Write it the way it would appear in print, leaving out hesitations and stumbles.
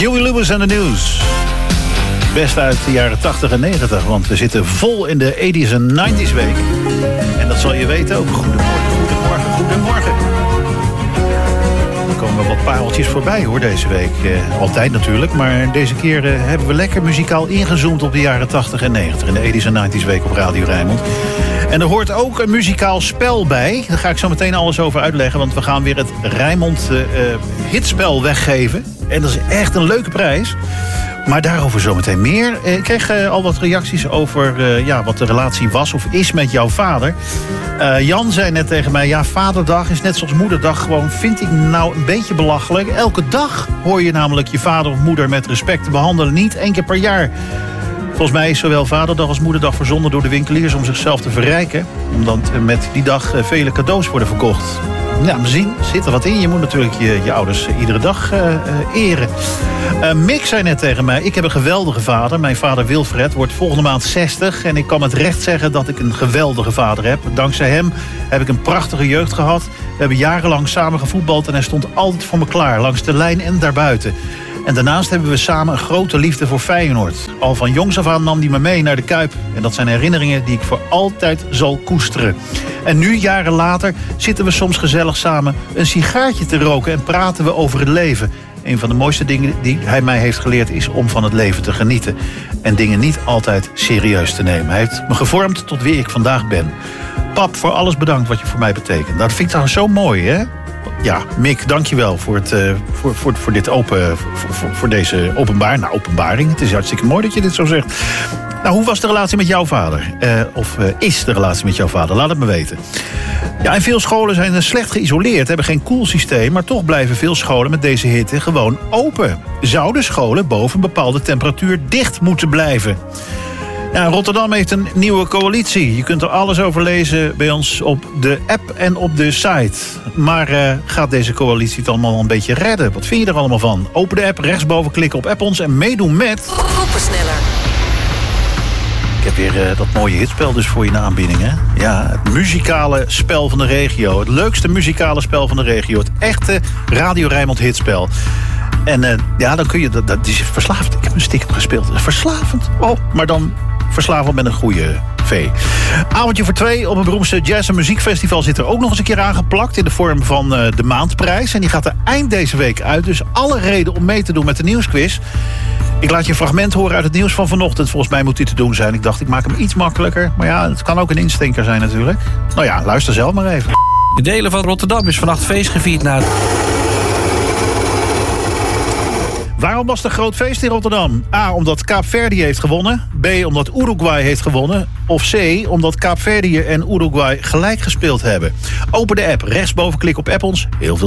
Huey Lewis en de News. Best uit de jaren 80 en 90, want we zitten vol in de 80s en 90s week. En dat zal je weten ook. Goedemorgen. Er komen wat pareltjes voorbij hoor deze week. Altijd natuurlijk, maar deze keer hebben we lekker muzikaal ingezoomd op de jaren 80 en 90. In de 80s en 90s week op Radio Rijnmond. En er hoort ook een muzikaal spel bij. Daar ga ik zo meteen alles over uitleggen, want we gaan weer het Rijnmond hitspel weggeven. En dat is echt een leuke prijs. Maar daarover zometeen meer. Ik kreeg al wat reacties over wat de relatie was of is met jouw vader. Jan zei net tegen mij, ja, vaderdag is net zoals moederdag gewoon, vind ik nou een beetje belachelijk. Elke dag hoor je namelijk je vader of moeder met respect te behandelen. Niet 1 keer per jaar. Volgens mij is zowel vaderdag als moederdag verzonnen door de winkeliers om zichzelf te verrijken. Omdat met die dag vele cadeaus worden verkocht. Ja, misschien zit er wat in. Je moet natuurlijk je ouders iedere dag eren. Mick zei net tegen mij, ik heb een geweldige vader. Mijn vader Wilfred wordt volgende maand 60. En ik kan met recht zeggen dat ik een geweldige vader heb. Dankzij hem heb ik een prachtige jeugd gehad. We hebben jarenlang samen gevoetbald en hij stond altijd voor me klaar. Langs de lijn en daarbuiten. En daarnaast hebben we samen een grote liefde voor Feyenoord. Al van jongs af aan nam hij me mee naar de Kuip. En dat zijn herinneringen die ik voor altijd zal koesteren. En nu, jaren later, zitten we soms gezellig samen een sigaartje te roken en praten we over het leven. Een van de mooiste dingen die hij mij heeft geleerd is om van het leven te genieten. En dingen niet altijd serieus te nemen. Hij heeft me gevormd tot wie ik vandaag ben. Pap, voor alles bedankt wat je voor mij betekent. Dat vind ik trouwens zo mooi, hè? Ja, Mick, dankjewel voor dit voor deze openbaring. Het is hartstikke mooi dat je dit zo zegt. Nou, hoe was de relatie met jouw vader? Is de relatie met jouw vader? Laat het me weten. Ja, en veel scholen zijn slecht geïsoleerd, hebben geen koelsysteem, maar toch blijven veel scholen met deze hitte gewoon open. Zouden scholen boven een bepaalde temperatuur dicht moeten blijven? Ja, Rotterdam heeft een nieuwe coalitie. Je kunt er alles over lezen bij ons op de app en op de site. Maar gaat deze coalitie het allemaal een beetje redden? Wat vind je er allemaal van? Open de app, rechtsboven klikken op App ons en meedoen met... Oppensneller. Ik heb weer dat mooie hitspel dus voor je in de aanbieding, hè? Ja, het muzikale spel van de regio. Het leukste muzikale spel van de regio. Het echte Radio Rijnmond hitspel. En dan kun je... Dat is verslavend. Ik heb een stiekem gespeeld. Verslavend. Oh, maar dan... verslavend met een goede V. Avondje voor 2 op het beroemdste jazz- en muziekfestival zit er ook nog eens een keer aangeplakt in de vorm van de Maandprijs. En die gaat er eind deze week uit. Dus alle reden om mee te doen met de nieuwsquiz. Ik laat je een fragment horen uit het nieuws van vanochtend. Volgens mij moet die te doen zijn. Ik dacht, ik maak hem iets makkelijker. Maar ja, het kan ook een instinker zijn natuurlijk. Nou ja, luister zelf maar even. In delen van Rotterdam is vannacht feest gevierd na... Waarom was het een groot feest in Rotterdam? A, omdat Kaapverdië heeft gewonnen. B, omdat Uruguay heeft gewonnen. Of C, omdat Kaapverdië en Uruguay gelijk gespeeld hebben. Open de app, rechtsboven klik op App ons. Heel veel